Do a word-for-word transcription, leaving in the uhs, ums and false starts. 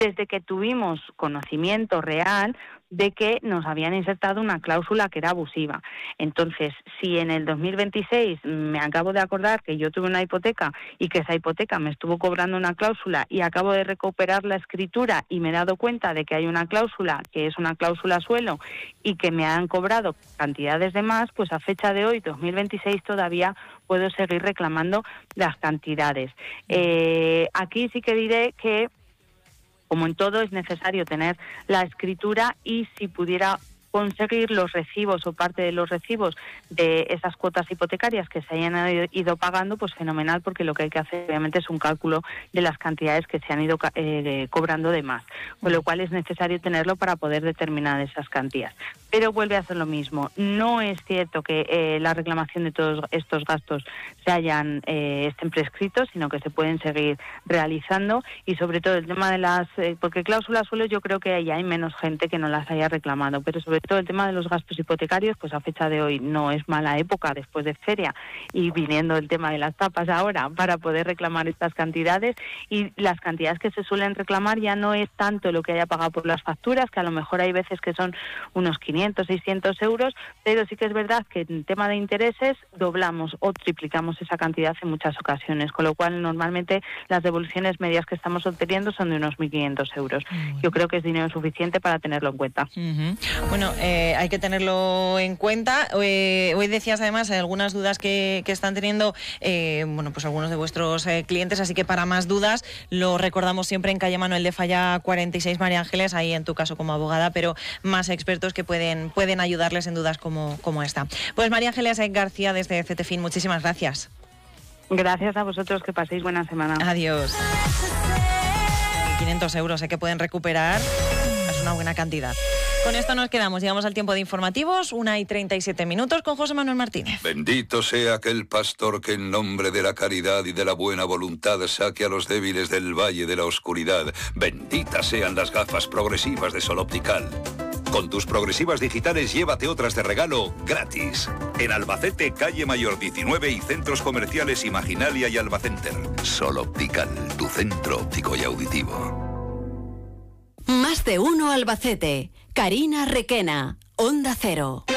desde que tuvimos conocimiento real de que nos habían insertado una cláusula que era abusiva. Entonces, si en el dos mil veintiséis me acabo de acordar que yo tuve una hipoteca y que esa hipoteca me estuvo cobrando una cláusula y acabo de recuperar la escritura y me he dado cuenta de que hay una cláusula que es una cláusula suelo y que me han cobrado cantidades de más, pues a fecha de hoy, dos mil veintiséis, todavía puedo seguir reclamando las cantidades. Eh, aquí sí que diré que, como en todo, es necesario tener la escritura y si pudiera conseguir los recibos o parte de los recibos de esas cuotas hipotecarias que se hayan ido pagando, pues fenomenal, porque lo que hay que hacer obviamente es un cálculo de las cantidades que se han ido eh, cobrando de más, con lo cual es necesario tenerlo para poder determinar esas cantidades. Pero vuelve a ser lo mismo, no es cierto que eh, la reclamación de todos estos gastos se hayan eh, estén prescritos, sino que se pueden seguir realizando, y sobre todo el tema de las, eh, porque cláusulas suelo yo creo que ya hay menos gente que no las haya reclamado, pero sobre todo el tema de los gastos hipotecarios, pues a fecha de hoy no es mala época después de feria y viniendo el tema de las tapas ahora para poder reclamar estas cantidades, y las cantidades que se suelen reclamar ya no es tanto lo que haya pagado por las facturas, que a lo mejor hay veces que son unos quinientos, seiscientos euros, pero sí que es verdad que en tema de intereses doblamos o triplicamos esa cantidad en muchas ocasiones, con lo cual normalmente las devoluciones medias que estamos obteniendo son de unos mil quinientos euros. Yo creo que es dinero suficiente para tenerlo en cuenta. Uh-huh. Bueno, Eh, hay que tenerlo en cuenta. Eh, hoy decías además algunas dudas que, que están teniendo eh, bueno, pues algunos de vuestros eh, clientes, así que para más dudas lo recordamos siempre en calle Manuel de Falla cuarenta y seis, María Ángeles, ahí en tu caso como abogada, pero más expertos que pueden, pueden ayudarles en dudas como, como esta. Pues María Ángeles García desde Cetefin, muchísimas gracias. Gracias a vosotros, que paséis buena semana. Adiós. quinientos euros eh, que pueden recuperar, es una buena cantidad. Con esto nos quedamos, llegamos al tiempo de informativos, una y treinta y siete minutos con José Manuel Martínez. Bendito sea aquel pastor que en nombre de la caridad y de la buena voluntad saque a los débiles del valle de la oscuridad. Benditas sean las gafas progresivas de Sol Optical. Con tus progresivas digitales llévate otras de regalo gratis. En Albacete, calle Mayor diecinueve y centros comerciales Imaginalia y Albacenter. Sol Optical, tu centro óptico y auditivo. Más de uno Albacete. Karina Requena, Onda Cero.